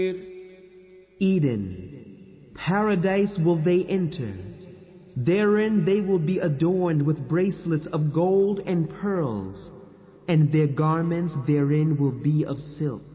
Eden, paradise will they enter. Therein they will be adorned with bracelets of gold and pearls, and their garments therein will be of silk.